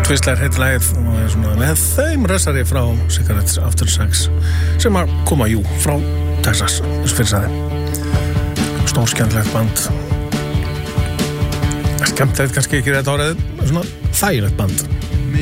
Twizzler heitir lagið og er svona með þeim ressari frá Cigarettes After Sex sem að koma, frá Texas, eins og fyrir sagði. Stórskemmtilegt band. Skemmtilegt kannski ekki rétt árið, svona þægilegt band.